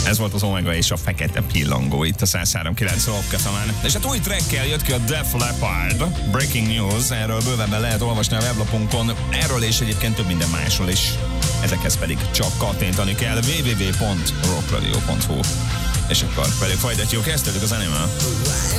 Ez volt az Omega és a Fekete Pillangó itt a 103.9 Rock FM-en. És hát új trackkel jött ki a Def Leppard, Breaking News, erről bővebben lehet olvasni a weblapunkon, erről és egyébként több minden másról is. Ezekhez pedig csak kattintani kell www.rockradio.hu. És akkor velük folytatjuk, kezdődik az Animal.